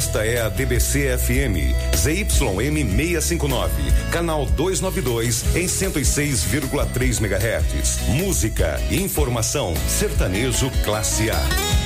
Esta é a DBC FM, ZYM 659, canal 292 em 106,3 MHz. Música, informação, sertanejo classe A.